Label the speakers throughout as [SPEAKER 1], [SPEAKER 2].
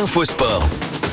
[SPEAKER 1] Infosport.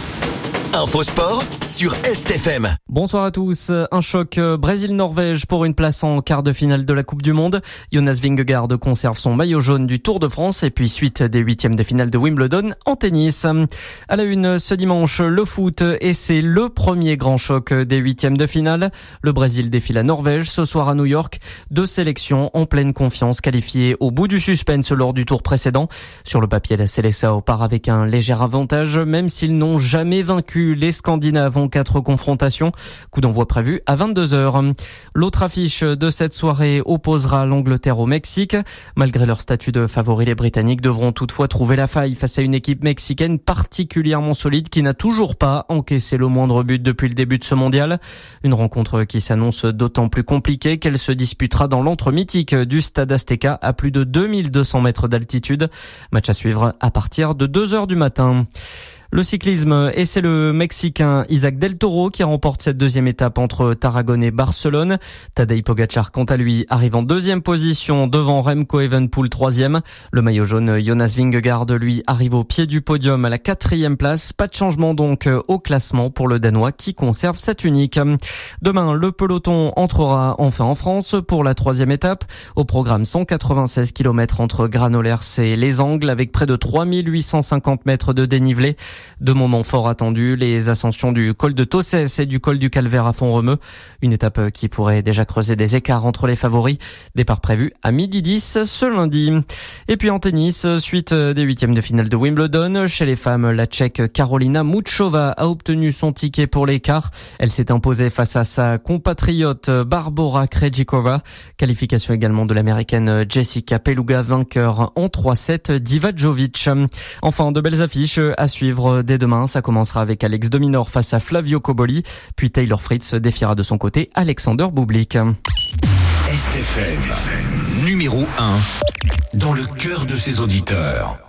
[SPEAKER 1] Infosport sur STFM.
[SPEAKER 2] Bonsoir à tous. Un choc Brésil-Norvège pour une place en quart de finale de la Coupe du Monde. Jonas Vingegaard conserve son maillot jaune du Tour de France et puis suite des huitièmes de finale de Wimbledon en tennis. À la une ce dimanche, le foot et c'est le premier grand choc des huitièmes de finale. Le Brésil défie la Norvège ce soir à New York. Deux sélections en pleine confiance qualifiées au bout du suspense lors du tour précédent. Sur le papier, la Seleção part avec un léger avantage même s'ils n'ont jamais vaincu les Scandinaves en 4 confrontations. Coup d'envoi prévu à 22h. L'autre affiche de cette soirée opposera l'Angleterre au Mexique. Malgré leur statut de favori, les Britanniques devront toutefois trouver la faille face à une équipe mexicaine particulièrement solide qui n'a toujours pas encaissé le moindre but depuis le début de ce mondial. Une rencontre qui s'annonce d'autant plus compliquée qu'elle se disputera dans l'antre mythique du Stade Azteca à plus de 2200 mètres d'altitude. Match à suivre à partir de 2h du matin. Le cyclisme, et c'est le Mexicain Isaac Del Toro qui remporte cette deuxième étape entre Tarragone et Barcelone. Tadej Pogačar, quant à lui, arrive en deuxième position devant Remco Evenepoel, troisième. Le maillot jaune Jonas Vingegaard, lui, arrive au pied du podium à la 4e place. Pas de changement donc au classement pour le Danois qui conserve sa tunique. Demain, le peloton entrera enfin en France pour la 3e étape. Au programme 196 km entre Granollers et Les Angles avec près de 3850 mètres de dénivelé. Deux moments forts attendus, les ascensions du col de Tossès et du col du Calvaire à Font-Romeu. Une étape qui pourrait déjà creuser des écarts entre les favoris. Départ prévu à 12h10 ce lundi. Et puis en tennis, suite des huitièmes de finale de Wimbledon. Chez les femmes, la Tchèque Karolina Muchova a obtenu son ticket pour les quarts. Elle s'est imposée face à sa compatriote Barbora Krejcikova. Qualification également de l'américaine Jessica Peluga, vainqueur en 3-7 d'Ivajovic. Enfin, de belles affiches à suivre dès demain. Ça commencera avec Alex de Minaur face à Flavio Cobolli, puis Taylor Fritz défiera de son côté Alexander Bublik.
[SPEAKER 1] STFM, numéro 1 dans le cœur de ses auditeurs.